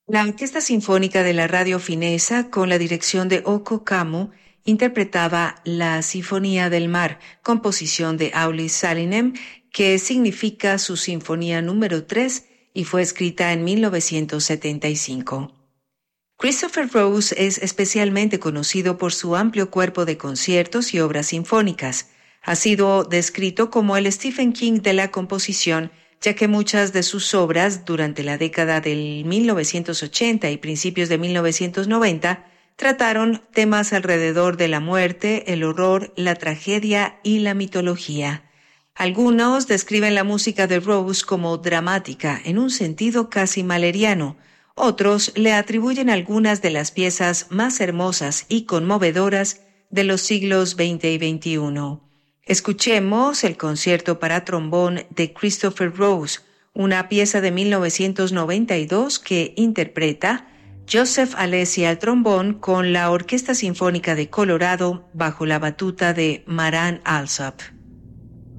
La Orquesta Sinfónica de la Radio Finesa, con la dirección de Oko Kamu, interpretaba la Sinfonía del Mar, composición de Aulis Salinem, que significa su Sinfonía número 3 y fue escrita en 1975. Christopher Rose es especialmente conocido por su amplio cuerpo de conciertos y obras sinfónicas. Ha sido descrito como el Stephen King de la composición, ya que muchas de sus obras durante la década del 1980 y principios de 1990 trataron temas alrededor de la muerte, el horror, la tragedia y la mitología. Algunos describen la música de Rose como dramática, en un sentido casi maleriano. Otros le atribuyen algunas de las piezas más hermosas y conmovedoras de los siglos XX y XXI. Escuchemos el concierto para trombón de Christopher Rose, una pieza de 1992 que interpreta Joseph Alessi al trombón con la Orquesta Sinfónica de Colorado bajo la batuta de Maran Alsop.